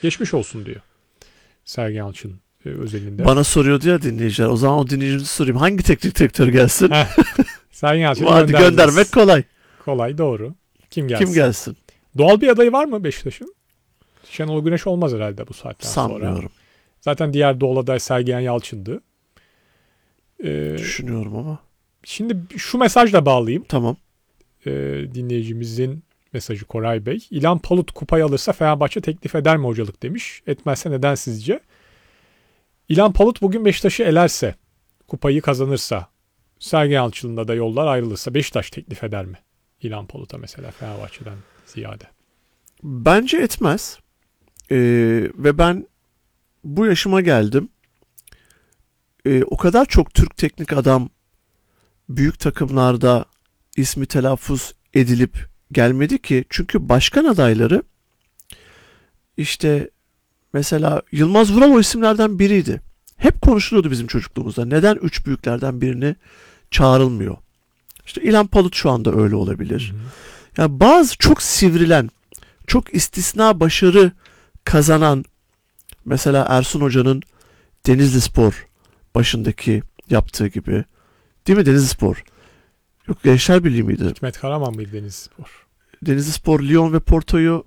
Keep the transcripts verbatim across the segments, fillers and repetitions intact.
Geçmiş olsun diyor Sergen Yalçın e, özelinde. Bana soruyordu ya dinleyiciler. O zaman o dinleyicimizi sorayım. Hangi teknik direktör gelsin? Sergen Yalçın'ı Hadi göndermek kolay. Kolay, doğru. Kim gelsin? Kim gelsin? Doğal bir adayı var mı Beşiktaş'ın? Şenol Güneş olmaz herhalde bu saatten Sanmıyorum. sonra. Sanmıyorum. Zaten diğer doğal aday Sergen Yalçın'dı. Ee, Düşünüyorum ama. Şimdi şu mesajla bağlayayım. Tamam. Ee, dinleyicimizin mesajı Koray Bey. İlhan Palut kupayı alırsa Fenerbahçe teklif eder mi hocalık demiş. Etmezse neden sizce? İlhan Palut bugün Beşiktaş'ı elerse, kupayı kazanırsa, Sergen Yalçın'la da yollar ayrılırsa Beşiktaş teklif eder mi? İlhan Palut'a mesela Fenerbahçe'den ziyade. Bence etmez. Ee, ve ben bu yaşıma geldim. Ee, o kadar çok Türk teknik adam büyük takımlarda ismi telaffuz edilip gelmedi ki. Çünkü başkan adayları işte mesela Yılmaz Vural o isimlerden biriydi. Hep konuşuluyordu bizim çocukluğumuzda. Neden üç büyüklerden birini çağrılmıyor? İşte İlhan Palut şu anda öyle olabilir. Hı hı. Yani bazı çok sivrilen, çok istisna başarı kazanan, mesela Ersun Hoca'nın Denizlispor başındaki yaptığı gibi. Değil mi Denizlispor? Yok, Gençler Birliği miydi? Hikmet Karaman mıydı Denizlispor? Denizlispor, Lyon ve Porto'yu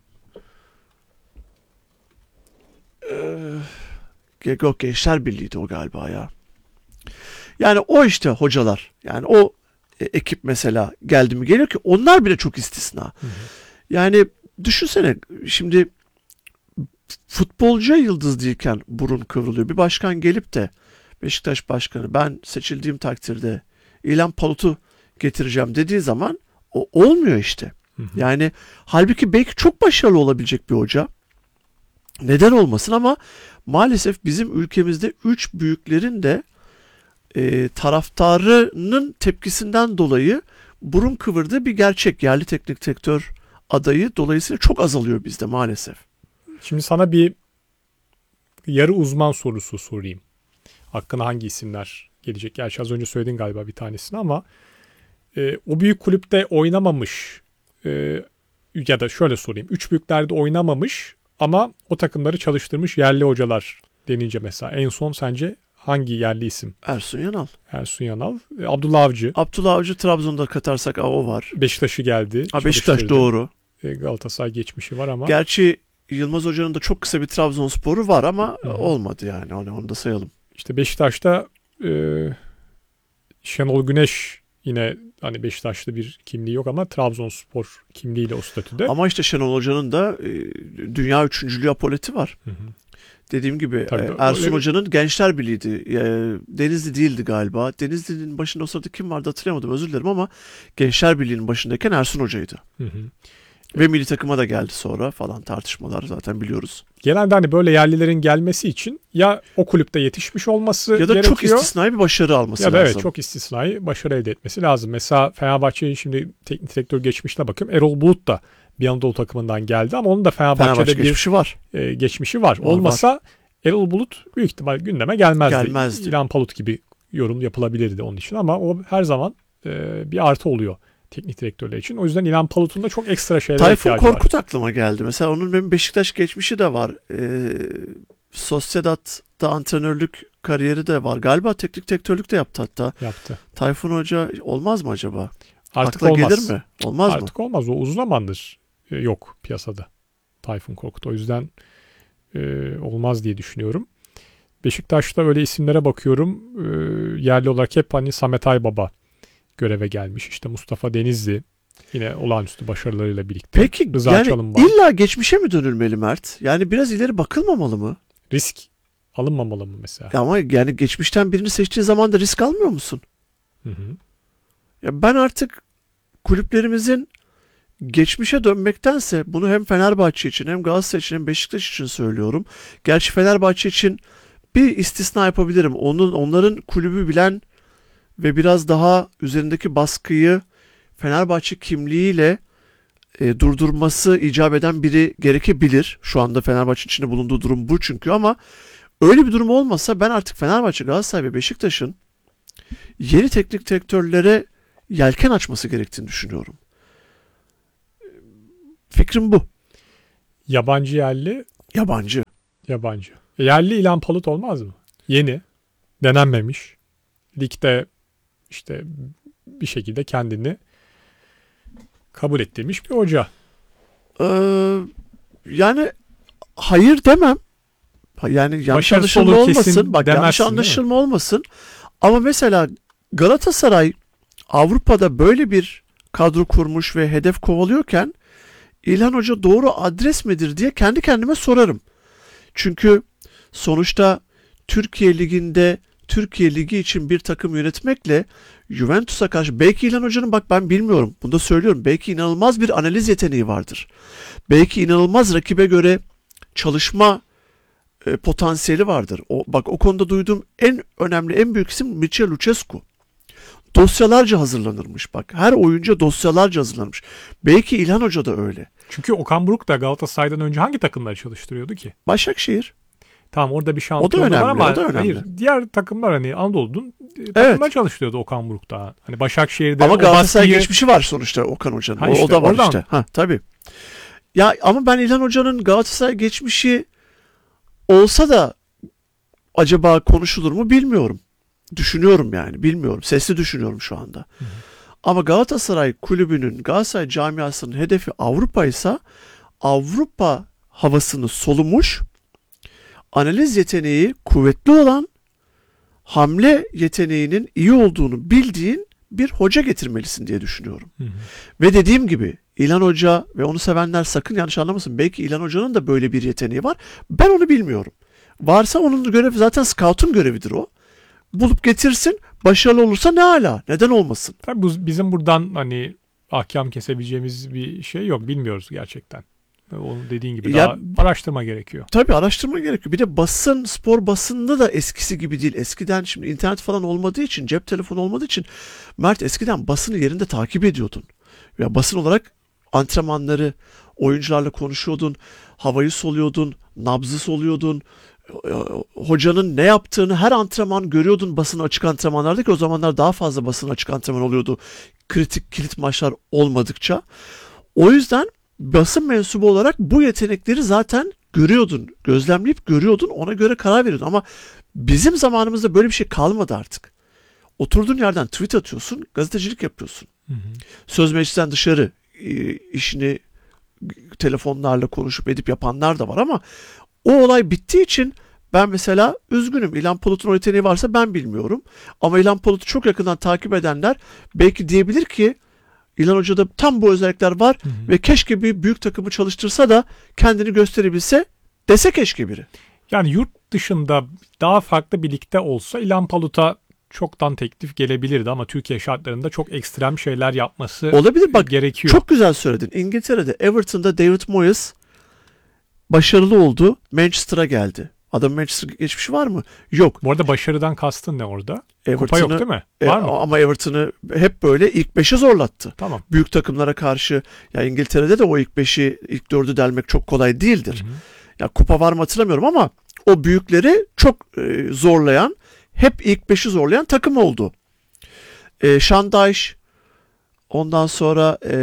ee, yok, Gençler Birliği'ydi o galiba ya. Yani o işte hocalar. Yani o e, ekip mesela geldi mi geliyor ki onlar bile çok istisna. Hı hı. Yani düşünsene şimdi futbolcu yıldız değilken burun kıvrılıyor. Bir başkan gelip de Beşiktaş başkanı ben seçildiğim takdirde İlhan Palut'u getireceğim dediği zaman o olmuyor işte. Hı hı. Yani halbuki belki çok başarılı olabilecek bir hoca. Neden olmasın ama maalesef bizim ülkemizde üç büyüklerin de e, taraftarının tepkisinden dolayı burun kıvırdığı bir gerçek. Yerli teknik direktör adayı dolayısıyla çok azalıyor bizde maalesef. Şimdi sana bir yarı uzman sorusu sorayım. Hakkında hangi isimler gelecek? Gerçi az önce söyledin galiba bir tanesini ama e, o büyük kulüpte oynamamış e, ya da şöyle sorayım. Üç büyüklerde oynamamış ama o takımları çalıştırmış yerli hocalar denince mesela en son sence hangi yerli isim? Ersun Yanal. Ersun Yanal. E, Abdullah Avcı. Abdullah Avcı Trabzon'da katarsak o var. Beşiktaş'ı geldi. Ha, Beşiktaş doğru. E, Galatasaray geçmişi var ama. Gerçi Yılmaz Hoca'nın da çok kısa bir Trabzonspor'u var ama Hı-hı. olmadı yani. Onu, onu da sayalım. İşte Beşiktaş'ta e, Şenol Güneş yine hani Beşiktaş'ta bir kimliği yok ama Trabzonspor kimliğiyle o statüde. Ama işte Şenol Hoca'nın da e, dünya üçüncülüğü apoleti var. Hı hı. Dediğim gibi Tabii, e, Ersun öyle... Hoca'nın Gençler Birliği'ydi. E, Denizli değildi galiba. Denizli'nin başında o sırada kim vardı hatırlayamadım, özür dilerim ama Gençler Birliği'nin başındayken Ersun Hoca'ydı. Hı hı. Ve milli takıma da geldi sonra falan, tartışmalar zaten biliyoruz. Genelde hani böyle yerlilerin gelmesi için ya o kulüpte yetişmiş olması ya da gerekiyor. çok istisnai bir başarı alması ya da lazım. Evet, çok istisnai başarı elde etmesi lazım. Mesela Fenerbahçe'nin şimdi teknik direktör geçmişine bakıyorum. Erol Bulut da bir Anadolu takımından geldi ama onun da Fenerbahçe'de Fenerbahçe bir geçmişi var. E, geçmişi var. var Olmasa var. Erol Bulut büyük ihtimal gündeme gelmezdi. Gelmezdi. İlhan Palut gibi yorum yapılabilirdi onun için ama o her zaman e, bir artı oluyor teknik direktörler için. O yüzden İlhan Palut'un da çok ekstra şeylere Tayfun ihtiyacı var. Tayfun Korkut aklıma geldi. Mesela onun benim Beşiktaş geçmişi de var. Ee, Sociedad'da antrenörlük kariyeri de var. Galiba teknik direktörlük de yaptı hatta. Yaptı. Tayfun Hoca olmaz mı acaba? Artık Akla olmaz. gelir mi? Olmaz Artık mı? Artık olmaz. O uzun zamandır e, yok piyasada. Tayfun Korkut. O yüzden e, olmaz diye düşünüyorum. Beşiktaş'ta öyle isimlere bakıyorum. E, yerli olarak hep hani Samet Aybaba göreve gelmiş. İşte Mustafa Denizli yine olağanüstü başarılarıyla birlikte. Peki Rıza yani Çalınbay. illa geçmişe mi dönülmeli Mert? Yani biraz ileri bakılmamalı mı? Risk alınmamalı mı mesela? Ya ama yani geçmişten birini seçtiği zaman da risk almıyor musun? Hı hı. Ya ben artık kulüplerimizin geçmişe dönmektense bunu hem Fenerbahçe için hem Galatasaray için hem Beşiktaş için söylüyorum. Gerçi Fenerbahçe için bir istisna yapabilirim. Onun onların kulübü bilen ve biraz daha üzerindeki baskıyı Fenerbahçe kimliğiyle e, durdurması icap eden biri gerekebilir. Şu anda Fenerbahçe içinde bulunduğu durum bu çünkü, ama öyle bir durum olmasa ben artık Fenerbahçe, Galatasaray ve Beşiktaş'ın yeni teknik direktörlere yelken açması gerektiğini düşünüyorum. Fikrim bu. Yabancı yerli? Yabancı. Yabancı. E, yerli İlhan Palut olmaz mı? Yeni. Denenmemiş. Ligde işte bir şekilde kendini kabul ettirmiş bir hoca. Ee, yani hayır demem. Yani yanlış Başarısı anlaşılma olur kesin olmasın. Bak yanlış demezsin, değil mi? anlaşılma olmasın. Ama mesela Galatasaray Avrupa'da böyle bir kadro kurmuş ve hedef kovalıyorken İlhan Hoca doğru adres midir diye kendi kendime sorarım. Çünkü sonuçta Türkiye Ligi'nde Türkiye Ligi için bir takım yönetmekle Juventus'a karşı belki İlhan Hoca'nın, bak ben bilmiyorum, bunu da söylüyorum, belki inanılmaz bir analiz yeteneği vardır. Belki inanılmaz rakibe göre çalışma e, potansiyeli vardır. O, bak o konuda duyduğum en önemli, en büyük isim Mircea Lucescu. Dosyalarca hazırlanırmış bak. Her oyuncu dosyalarca hazırlanmış. Belki İlhan Hoca da öyle. Çünkü Okan Buruk da Galatasaray'dan önce hangi takımları çalıştırıyordu ki? Başakşehir. Tamam, orada bir O da şampiyonluk önemli. var ama o da önemli. hayır, diğer takımlar hani Anadolu'nun e, takımlar Evet. çalıştırıyordu Okan Buruk da. Hani Başakşehir'de Ama o Galatasaray baskıyı- geçmişi var sonuçta Okan Hoca'nın. Ha o, işte, o da var oradan. işte. Ha tabii. Ya ama ben İlhan Hoca'nın Galatasaray geçmişi olsa da acaba konuşulur mu bilmiyorum. Düşünüyorum yani. Bilmiyorum. Sesli düşünüyorum şu anda. Hı hı. Ama Galatasaray kulübünün, Galatasaray camiasının hedefi Avrupa ise Avrupa havasını solumuş, analiz yeteneği kuvvetli olan, hamle yeteneğinin iyi olduğunu bildiğin bir hoca getirmelisin diye düşünüyorum. Hı hı. Ve dediğim gibi İlhan Hoca ve onu sevenler sakın yanlış anlamasın. Belki İlhan Hoca'nın da böyle bir yeteneği var. Ben onu bilmiyorum. Varsa onun görevi zaten scout'un görevidir o. Bulup getirsin. Başarılı olursa ne ala. Neden olmasın? Tabii bu, bizim buradan hani ahkam kesebileceğimiz bir şey yok. Bilmiyoruz gerçekten. Onun dediğin gibi Ya- daha araştırma gerekiyor. Tabii araştırma gerekiyor. Bir de basın, spor basında da eskisi gibi değil. Eskiden şimdi internet falan olmadığı için, cep telefonu olmadığı için Mert eskiden basını yerinde takip ediyordun. Ya basın olarak antrenmanları, oyuncularla konuşuyordun, havayı soluyordun, nabzı soluyordun. Hocanın ne yaptığını her antrenman görüyordun basın açık antrenmanlarda, ki o zamanlar daha fazla basın açık antrenman oluyordu. Kritik kilit maçlar olmadıkça. O yüzden basın mensubu olarak bu yetenekleri zaten görüyordun. Gözlemleyip görüyordun. Ona göre karar veriyordun. Ama bizim zamanımızda böyle bir şey kalmadı artık. Oturduğun yerden tweet atıyorsun, gazetecilik yapıyorsun. Hı hı. Söz meclisten dışarı e, işini telefonlarla konuşup edip yapanlar da var ama o olay bittiği için ben mesela üzgünüm. İlhan Palut'un o yeteneği varsa ben bilmiyorum. Ama İlhan Palut'u çok yakından takip edenler belki diyebilir ki İlhan Hoca'da tam bu özellikler var Hı hı. ve keşke bir büyük takımı çalıştırsa da kendini gösterebilse dese keşke biri. Yani yurt dışında daha farklı bir ligde olsa İlhan Palut'a çoktan teklif gelebilirdi ama Türkiye şartlarında çok ekstrem şeyler yapması Olabilir, bak gerekiyor. çok güzel söyledin. İngiltere'de Everton'da David Moyes başarılı oldu. Manchester'a geldi. Adamın Manchester geçmişi var mı? Yok. Bu arada başarıdan kastın ne orada? Kupa yok Everton'ı değil mi? e, Var mı? ama Everton'ı hep böyle ilk beşe zorlattı. Tamam. Büyük takımlara karşı, ya İngiltere'de de o ilk beşi, ilk dördü delmek çok kolay değildir. Hı hı. Ya kupa var mı hatırlamıyorum ama o büyükleri çok e, zorlayan, hep ilk beşi zorlayan takım oldu. E, Sean Dyche, ondan sonra e,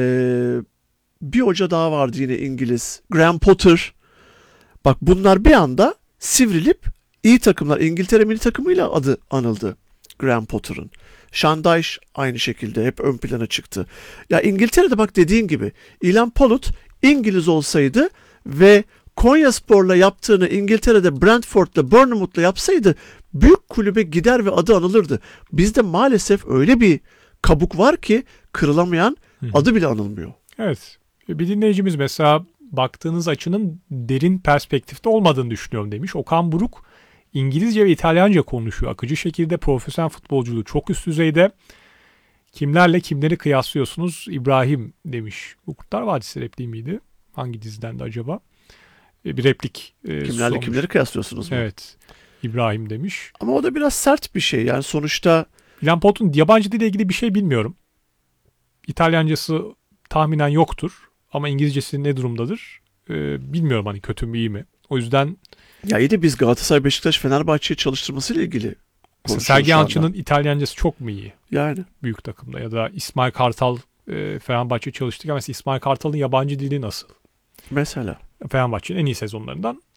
bir hoca daha vardı yine İngiliz, Graham Potter. Bak bunlar bir anda sivrilip iyi takımlar, İngiltere milli takımıyla adı anıldı Graham Potter'ın. Sean Dyche aynı şekilde hep ön plana çıktı. Ya İngiltere'de bak dediğin gibi İlhan Palut İngiliz olsaydı ve Konyaspor'la yaptığını İngiltere'de Brentford'la, Bournemouth'la yapsaydı büyük kulübe gider ve adı anılırdı. Bizde maalesef öyle bir kabuk var ki kırılamayan, Hı hı. adı bile anılmıyor. Evet. Bir dinleyicimiz mesela baktığınız açının derin perspektifte olmadığını düşünüyorum demiş. Okan Buruk İngilizce ve İtalyanca konuşuyor. Akıcı şekilde profesyonel futbolculuğu çok üst düzeyde. Kimlerle kimleri kıyaslıyorsunuz? İbrahim demiş. Bu Kurtlar Vadisi repliği miydi? Hangi diziden de acaba? E, Bir replik. e, Kimlerle sormuş. kimleri kıyaslıyorsunuz mu? Evet. İbrahim demiş. Ama o da biraz sert bir şey. Yani sonuçta İlhan Palut'un yabancı dille ilgili bir şey bilmiyorum. İtalyancası tahminen yoktur. Ama İngilizcesi ne durumdadır? Ee, bilmiyorum hani kötü mü iyi mi. O yüzden ya iyi de biz Galatasaray, Beşiktaş, Fenerbahçe'yi çalıştırmasıyla ilgili mesela konuşuyoruz Sergen şu anda. Yalçın'ın İtalyancası çok mu iyi Yani büyük takımda? Ya da İsmail Kartal e, Fenerbahçe çalıştırırken mesela İsmail Kartal'ın yabancı dili nasıl? mesela. Fenerbahçe'nin en iyi sezonlarından